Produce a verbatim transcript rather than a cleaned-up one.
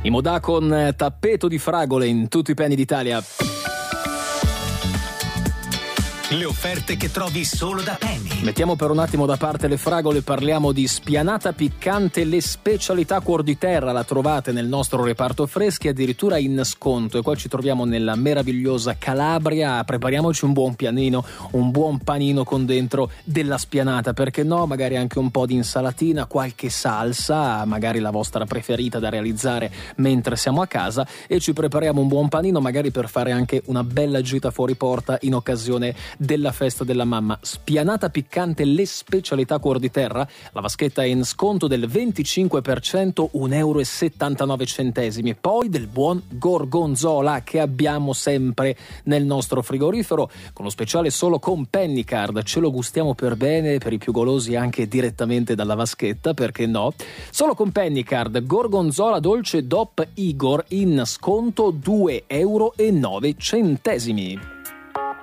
I Modà con Tappeto di fragole in tutti i penny d'Italia. Le offerte che trovi solo da Penny. Mettiamo per un attimo da parte le fragole, parliamo di spianata piccante, le specialità cuor di terra, la trovate nel nostro reparto freschi addirittura in sconto, e qua ci troviamo nella meravigliosa Calabria. Prepariamoci un buon pianino, un buon panino con dentro della spianata, perché no, magari anche un po' di insalatina, qualche salsa, magari la vostra preferita da realizzare mentre siamo a casa, e ci prepariamo un buon panino magari per fare anche una bella gita fuori porta in occasione della festa della mamma. Spianata piccante, le specialità cuor di terra, la vaschetta è in sconto del venticinque per cento, un euro e settantanove centesimi. Poi del buon gorgonzola che abbiamo sempre nel nostro frigorifero, con lo speciale solo con Pennycard. Ce lo gustiamo per bene, per i più golosi anche direttamente dalla vaschetta, perché no? Solo con Pennycard, gorgonzola dolce D O P Igor in sconto due euro e nove centesimi.